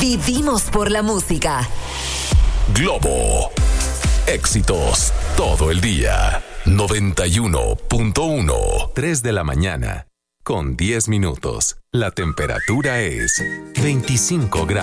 Vivimos por la música. Globo. Éxitos todo el día. 91.1. 3 de la mañana. Con 10 minutos. La temperatura es 25 grados.